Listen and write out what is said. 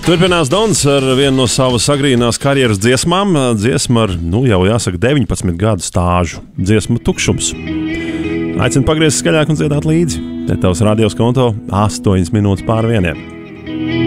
Turpinās Dons ar vienu no savas agrīnās karjeras dziesmām. Dziesma ar, jau jāsaka, 19 gadu stāžu. Dziesma Tukšums. Aicinu pagriezt skaļāk un dziedāt līdzi. Te tavs radios konto 8 minūtes pār 1.